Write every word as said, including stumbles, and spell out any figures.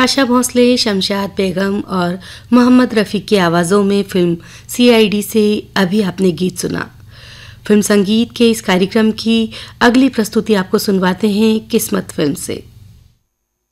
आशा भोसले, शमशाद बेगम और मोहम्मद रफ़ी की आवाज़ों में फिल्म सीआईडी से अभी आपने गीत सुना। फिल्म संगीत के इस कार्यक्रम की अगली प्रस्तुति आपको सुनवाते हैं किस्मत फिल्म से।